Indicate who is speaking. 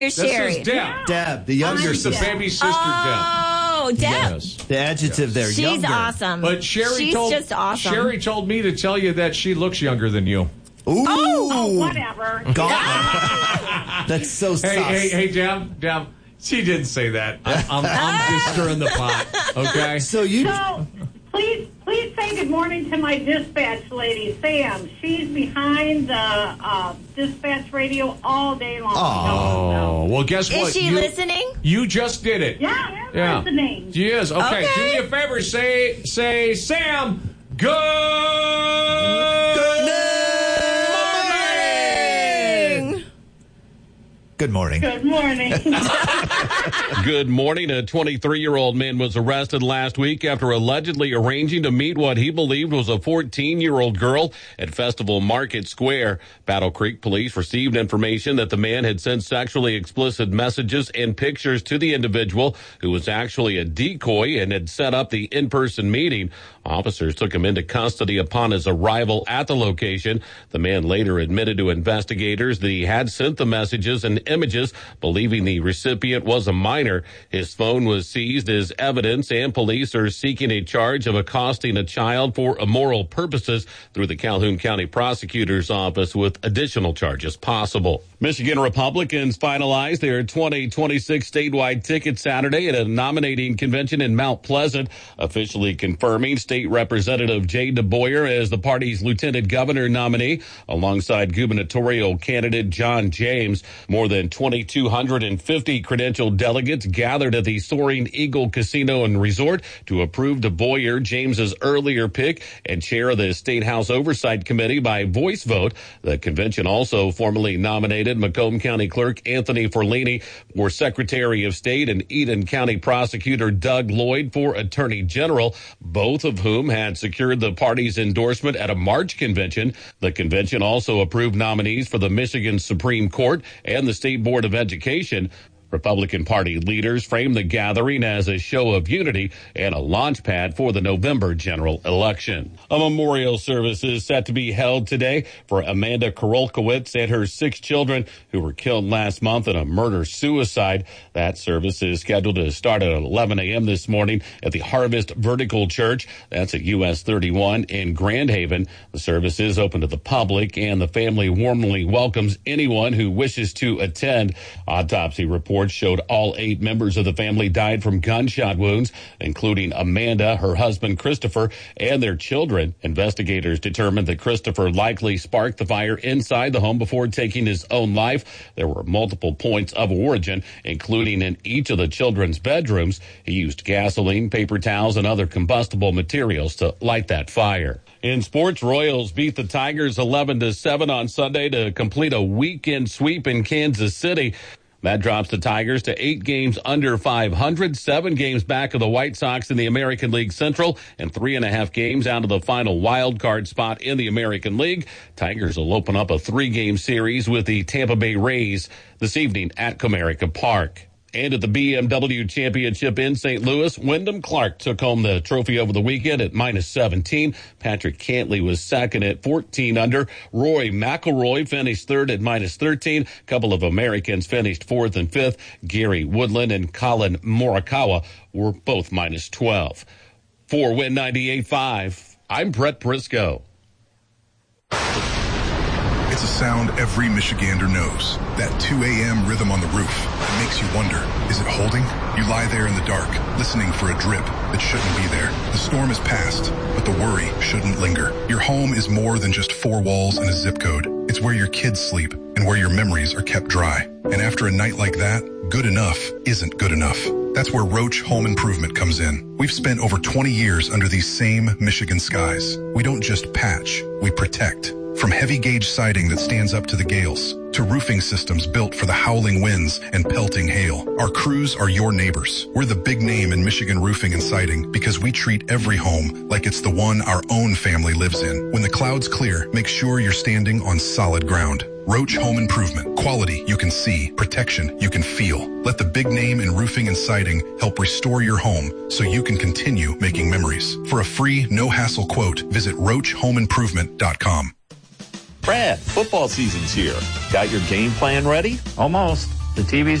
Speaker 1: This
Speaker 2: Sherry.
Speaker 1: is Deb.
Speaker 3: Deb, the younger
Speaker 1: She's the
Speaker 3: sister.
Speaker 1: baby sister, Deb.
Speaker 2: Oh, Deb.
Speaker 1: Yes.
Speaker 3: The adjective there,
Speaker 2: She's
Speaker 3: younger.
Speaker 2: awesome.
Speaker 1: But Sherry
Speaker 2: just awesome.
Speaker 1: Sherry told me to tell you that she looks younger than you.
Speaker 3: Ooh.
Speaker 4: Oh, whatever.
Speaker 3: God. That's so sus.
Speaker 1: Hey, Deb. She didn't say that. I'm just stirring the pot. Okay.
Speaker 3: So you.
Speaker 4: So, please say good morning to my dispatch lady, Sam. She's behind the dispatch radio all day long.
Speaker 1: Oh, well, guess what?
Speaker 2: Is she listening?
Speaker 1: You just did it.
Speaker 4: Yeah, I'm listening.
Speaker 1: She is. Okay.
Speaker 2: Okay.
Speaker 1: Do me a favor. Say, Sam, good
Speaker 3: Good morning.
Speaker 4: Good morning.
Speaker 5: Good morning. A 23-year-old man was arrested last week after allegedly arranging to meet what he believed was a 14-year-old girl at Festival Market Square. Battle Creek police received information that the man had sent sexually explicit messages and pictures to the individual, who was actually a decoy and had set up the in-person meeting. Officers took him into custody upon his arrival at the location. The man later admitted to investigators that he had sent the messages and images, believing the recipient was a minor. His phone was seized as evidence, and police are seeking a charge of accosting a child for immoral purposes through the Calhoun County Prosecutor's Office, with additional charges possible. Michigan Republicans finalized their 2026 statewide ticket Saturday at a nominating convention in Mount Pleasant, officially confirming State Representative Jay DeBoyer as the party's lieutenant governor nominee, alongside gubernatorial candidate John James. More than 2,250 credentialed delegates gathered at the Soaring Eagle Casino and Resort to approve DeBoyer, James's earlier pick and chair of the State House Oversight Committee, by voice vote. The convention also formally nominated Macomb County Clerk Anthony Forlini for Secretary of State and Eden County Prosecutor Doug Lloyd for Attorney General, both of whom had secured the party's endorsement at a March convention. The convention also approved nominees for the Michigan Supreme Court and the State Board of Education. Republican Party leaders framed the gathering as a show of unity and a launch pad for the November general election. A memorial service is set to be held today for Amanda Korolkowitz and her 6 children who were killed last month in a murder-suicide. That service is scheduled to start at 11 a.m. this morning at the Harvest Vertical Church. That's at US 31 in Grand Haven. The service is open to the public, and the family warmly welcomes anyone who wishes to attend. Autopsy reports showed all 8 members of the family died from gunshot wounds, including Amanda, her husband Christopher, and their children. Investigators determined that Christopher likely sparked the fire inside the home before taking his own life. There were multiple points of origin, including in each of the children's bedrooms. He used gasoline, paper towels, and other combustible materials to light that fire. In sports, Royals beat the Tigers 11-7 on Sunday to complete a weekend sweep in Kansas City. That drops the Tigers to 8 games under 500, 7 games back of the White Sox in the American League Central, and 3.5 games out of the final wild card spot in the American League. Tigers will open up a 3-game series with the Tampa Bay Rays this evening at Comerica Park. And at the BMW Championship in St. Louis, Wyndham Clark took home the trophy over the weekend at -17. Patrick Cantley was second at 14 under. Roy McIlroy finished third at -13. A couple of Americans finished fourth and fifth. Gary Woodland and Colin Morikawa were both -12. For Win 98.5, I'm Brett Briscoe.
Speaker 6: It's a sound every Michigander knows. That 2 a.m. rhythm on the roof that makes you wonder, is it holding? You lie there in the dark, listening for a drip that shouldn't be there. The storm is past, but the worry shouldn't linger. Your home is more than just 4 walls and a zip code. It's where your kids sleep and where your memories are kept dry. And after a night like that, good enough isn't good enough. That's where Roach Home Improvement comes in. We've spent over 20 years under these same Michigan skies. We don't just patch, we protect. From heavy gauge siding that stands up to the gales, to roofing systems built for the howling winds and pelting hail, our crews are your neighbors. We're the big name in Michigan roofing and siding because we treat every home like it's the one our own family lives in. When the clouds clear, make sure you're standing on solid ground. Roach Home Improvement. Quality you can see, protection you can feel. Let the big name in roofing and siding help restore your home so you can continue making memories. For a free, no-hassle quote, visit roachhomeimprovement.com.
Speaker 7: Brad, football season's here. Got your game plan ready?
Speaker 8: Almost.
Speaker 7: The TV's